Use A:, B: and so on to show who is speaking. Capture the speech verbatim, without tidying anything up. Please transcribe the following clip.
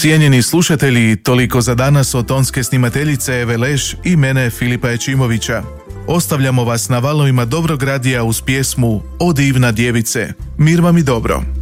A: Cijenjeni slušatelji, toliko za danas od tonske snimateljice Eve Leš i mene Filipa Ječimovića. Ostavljamo vas na valovima dobrog radija uz pjesmu O divna djevice. Mir vam i dobro.